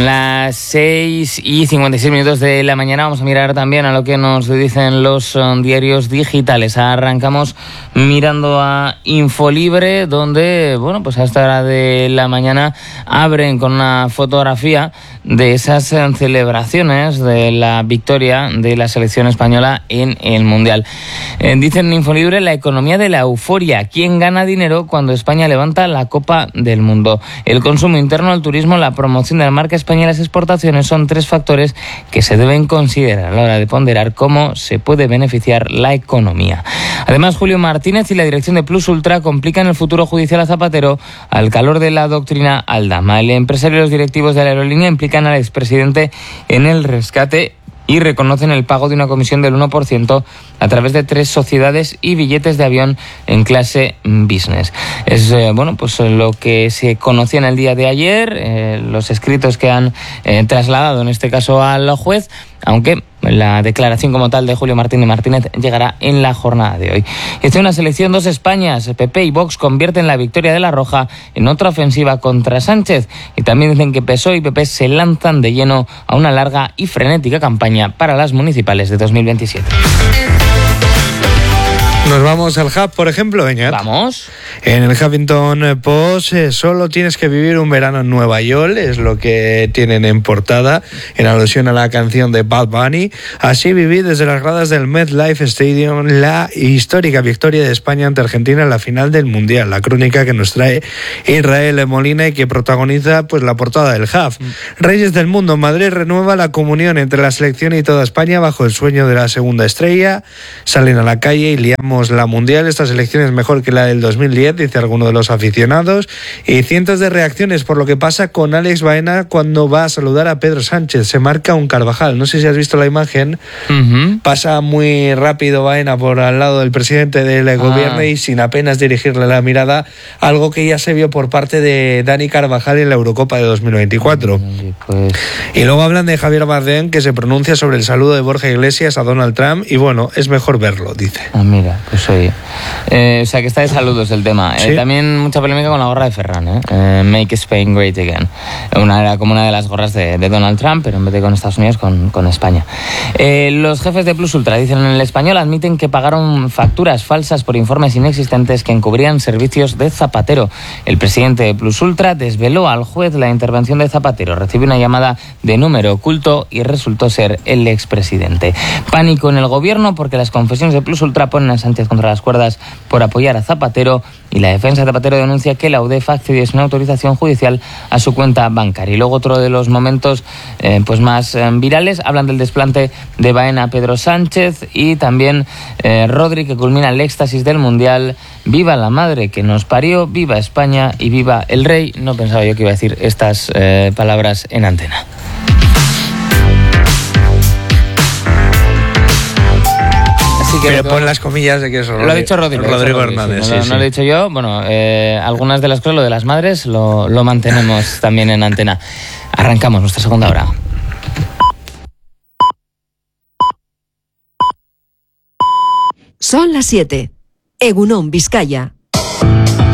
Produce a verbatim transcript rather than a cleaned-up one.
Las seis y cincuenta y seis minutos de la mañana vamos a mirar también a lo que nos dicen los um, diarios digitales. Arrancamos mirando a Infolibre, donde, bueno, pues a esta hora de la mañana abren con una fotografía de esas eh, celebraciones de la victoria de la selección española en el Mundial. Eh, dicen en Infolibre, la economía de la euforia. ¿Quién gana dinero cuando España levanta la Copa del Mundo? El consumo interno, el turismo, la promoción de la marca española y las exportaciones son tres factores que se deben considerar a la hora de ponderar cómo se puede beneficiar la economía. Además, Julio Martínez y la dirección de Plus Ultra complican el futuro judicial a Zapatero al calor de la doctrina Aldama. El empresario y los directivos de la aerolínea implican al expresidente en el rescate y reconocen el pago de una comisión del uno por ciento a través de tres sociedades y billetes de avión en clase business. Es eh, bueno, pues lo que se conocía en el día de ayer, eh, los escritos que han eh, trasladado en este caso al juez, aunque la declaración como tal de Julio Martínez Martínez llegará en la jornada de hoy. Esta es una selección, dos Españas. P P y Vox convierten la victoria de La Roja en otra ofensiva contra Sánchez. Y también dicen que P S O E y P P se lanzan de lleno a una larga y frenética campaña para las municipales de dos mil veintisiete. Nos vamos al Hub, por ejemplo, Beñat. Vamos. En el Huffington Post, eh, solo tienes que vivir un verano en Nueva York, es lo que tienen en portada, en alusión a la canción de Bad Bunny. Así viví desde las gradas del MetLife Stadium la histórica victoria de España ante Argentina en la final del Mundial. La crónica que nos trae Israel Molina y que protagoniza pues la portada del Hub. Mm. Reyes del Mundo, Madrid renueva la comunión entre la selección y toda España bajo el sueño de la segunda estrella. Salen a la calle y liamos la Mundial. Esta selección es mejor que la del dos mil diez, dice alguno de los aficionados. Y cientos de reacciones por lo que pasa con Alex Baena cuando va a saludar a Pedro Sánchez. Se marca un Carvajal. No sé si has visto la imagen. Uh-huh. Pasa muy rápido Baena por al lado del presidente del ah. gobierno y sin apenas dirigirle la mirada, algo que ya se vio por parte de Dani Carvajal en la Eurocopa de dos mil veinticuatro. Uh-huh. Pues... Y luego hablan de Javier Bardem, que se pronuncia sobre el saludo de Borja Iglesias a Donald Trump y bueno, es mejor verlo, dice. Ah, mira. Pues oye, eh, o sea que está de saludos el tema. ¿Sí? Eh, también mucha polémica con la gorra de Ferran, ¿eh? Eh, Make Spain Great Again. Una era como una de las gorras de, de Donald Trump, pero en vez de con Estados Unidos, con, con España. Eh, los jefes de Plus Ultra, dicen en El Español, admiten que pagaron facturas falsas por informes inexistentes que encubrían servicios de Zapatero. El presidente de Plus Ultra desveló al juez la intervención de Zapatero. Recibió una llamada de número oculto y resultó ser el expresidente. Pánico en el gobierno porque las confesiones de Plus Ultra ponen a Sánchez contra las cuerdas por apoyar a Zapatero y la defensa de Zapatero denuncia que la UDEF accedió sin autorización judicial a su cuenta bancaria. Y luego otro de los momentos eh, pues más eh, virales, hablan del desplante de Baena a Pedro Sánchez y también eh, Rodri, que culmina el éxtasis del Mundial. Viva la madre que nos parió, viva España y viva el rey. No pensaba yo que iba a decir estas eh, palabras en antena. Pero pon las comillas de que eso lo ha dicho Rodrigo, Rodrigo Hernández. Sí, no, sí, no sí. lo he dicho yo. Bueno, eh, algunas de las cosas, lo de las madres, lo, lo mantenemos también en antena. Arrancamos nuestra segunda hora. Son las siete. Egunon, Vizcaya.